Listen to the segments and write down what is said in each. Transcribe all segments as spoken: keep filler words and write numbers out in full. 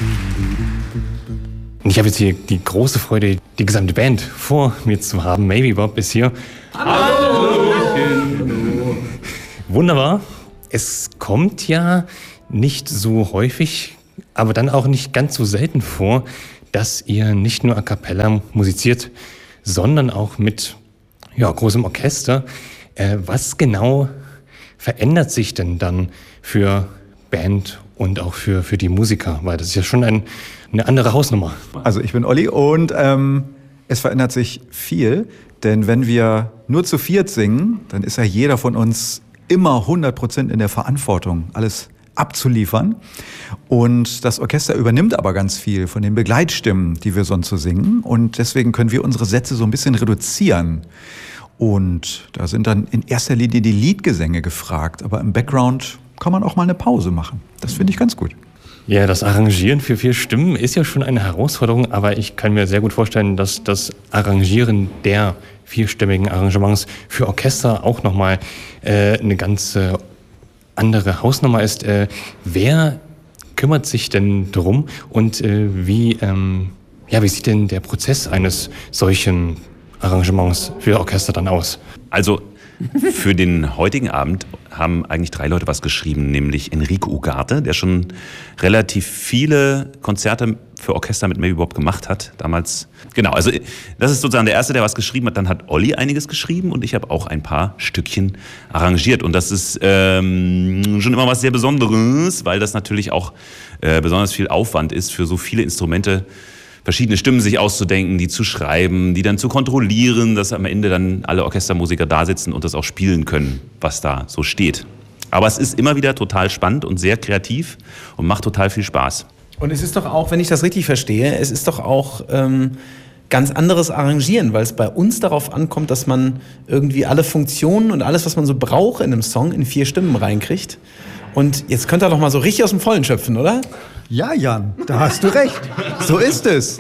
Und ich habe jetzt hier die große Freude, die gesamte Band vor mir zu haben. Maybe Bob ist hier. Hallo! Wunderbar. Es kommt ja nicht so häufig, aber dann auch nicht ganz so selten vor, dass ihr nicht nur a cappella musiziert, sondern auch mit ja, großem Orchester. Äh, was genau verändert sich denn dann für Band und auch für, für die Musiker? Weil das ist ja schon ein, eine andere Hausnummer. Also ich bin Olli und ähm, es verändert sich viel, denn wenn wir nur zu viert singen, dann ist ja jeder von uns immer hundert Prozent in der Verantwortung, alles abzuliefern. Und das Orchester übernimmt aber ganz viel von den Begleitstimmen, die wir sonst so singen. Und deswegen können wir unsere Sätze so ein bisschen reduzieren. Und da sind dann in erster Linie die Liedgesänge gefragt. Aber im Background kann man auch mal eine Pause machen. Das finde ich ganz gut. Ja, das Arrangieren für vier Stimmen ist ja schon eine Herausforderung. Aber ich kann mir sehr gut vorstellen, dass das Arrangieren der vierstimmigen Arrangements für Orchester auch nochmal äh, eine ganz äh, andere Hausnummer ist. Äh, wer kümmert sich denn drum und äh, wie, ähm, ja, wie sieht denn der Prozess eines solchen Arrangements für Orchester dann aus? Also für den heutigen Abend haben eigentlich drei Leute was geschrieben, nämlich Enrico Ugarte, der schon relativ viele Konzerte für Orchester mit Maybe Bob gemacht hat, damals. Genau, also das ist sozusagen der Erste, der was geschrieben hat. Dann hat Olli einiges geschrieben und ich habe auch ein paar Stückchen arrangiert. Und das ist ähm, schon immer was sehr Besonderes, weil das natürlich auch äh, besonders viel Aufwand ist, für so viele Instrumente verschiedene Stimmen sich auszudenken, die zu schreiben, die dann zu kontrollieren, dass am Ende dann alle Orchestermusiker da sitzen und das auch spielen können, was da so steht. Aber es ist immer wieder total spannend und sehr kreativ und macht total viel Spaß. Und es ist doch auch, wenn ich das richtig verstehe, es ist doch auch ähm, ganz anderes Arrangieren, weil es bei uns darauf ankommt, dass man irgendwie alle Funktionen und alles, was man so braucht in einem Song, in vier Stimmen reinkriegt. Und jetzt könnt ihr doch mal so richtig aus dem Vollen schöpfen, oder? Ja, Jan, da hast du recht. So ist es.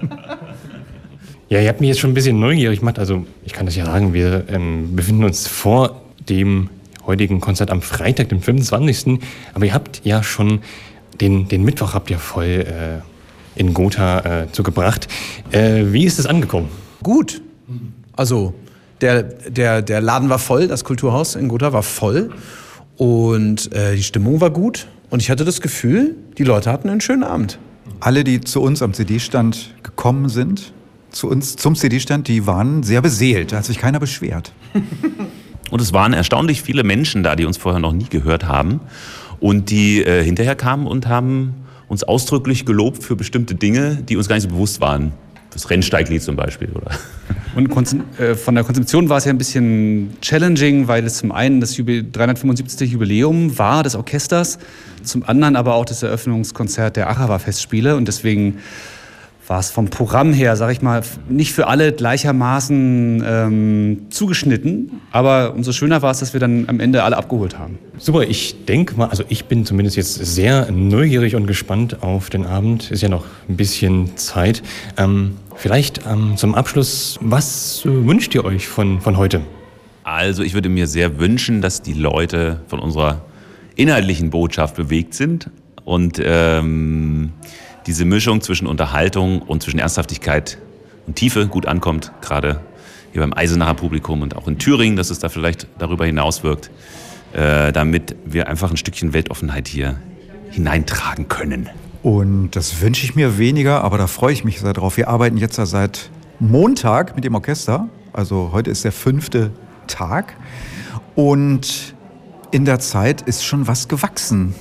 Ja, ihr habt mich jetzt schon ein bisschen neugierig gemacht. Also ich kann das ja sagen, wir ähm, befinden uns vor dem heutigen Konzert am Freitag, dem fünfundzwanzigsten Aber ihr habt ja schon den, den Mittwoch habt ihr voll äh, in Gotha äh, zugebracht. Äh, wie ist es angekommen? Gut. Also der, der, der Laden war voll, das Kulturhaus in Gotha war voll. Und äh, die Stimmung war gut. Und ich hatte das Gefühl, die Leute hatten einen schönen Abend. Alle, die zu uns am C D-Stand gekommen sind, zu uns zum C D-Stand, die waren sehr beseelt. Da hat sich keiner beschwert. Und es waren erstaunlich viele Menschen da, die uns vorher noch nie gehört haben und die äh, hinterher kamen und haben uns ausdrücklich gelobt für bestimmte Dinge, die uns gar nicht so bewusst waren. Das Rennsteiglied zum Beispiel, oder? Und äh, von der Konzeption war es ja ein bisschen challenging, weil es zum einen das dreihundertfünfundsiebzigste Jubiläum war des Orchesters, zum anderen aber auch das Eröffnungskonzert der Achawa-Festspiele. Und deswegen war es vom Programm her, sag ich mal, nicht für alle gleichermaßen ähm, zugeschnitten. Aber umso schöner war es, dass wir dann am Ende alle abgeholt haben. Super, ich denke mal, also ich bin zumindest jetzt sehr neugierig und gespannt auf den Abend. Ist ja noch ein bisschen Zeit. Ähm, vielleicht ähm, zum Abschluss, was äh, wünscht ihr euch von, von heute? Also ich würde mir sehr wünschen, dass die Leute von unserer inhaltlichen Botschaft bewegt sind und ähm, diese Mischung zwischen Unterhaltung und zwischen Ernsthaftigkeit und Tiefe gut ankommt, gerade hier beim Eisenacher Publikum und auch in Thüringen, dass es da vielleicht darüber hinaus wirkt, äh, damit wir einfach ein Stückchen Weltoffenheit hier hineintragen können. Und das wünsche ich mir weniger, aber da freue ich mich sehr drauf. Wir arbeiten jetzt ja seit Montag mit dem Orchester, also heute ist der fünfte Tag und in der Zeit ist schon was gewachsen.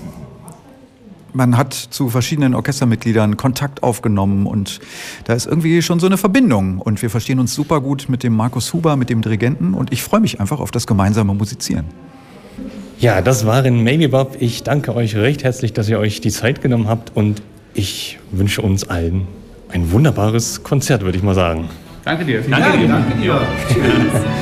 Man hat zu verschiedenen Orchestermitgliedern Kontakt aufgenommen und da ist irgendwie schon so eine Verbindung. Und wir verstehen uns super gut mit dem Markus Huber, mit dem Dirigenten und ich freue mich einfach auf das gemeinsame Musizieren. Ja, das waren Maybe Bob. Ich danke euch recht herzlich, dass ihr euch die Zeit genommen habt und ich wünsche uns allen ein wunderbares Konzert, würde ich mal sagen. Danke dir. Danke dir. Danke dir.